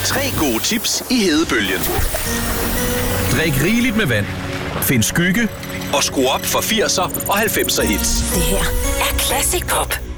3 gode tips i hedebølgen. Drik rigeligt med vand. Find skygge og skru op for 80'er og 90'er hits. Det her er Classic Pop.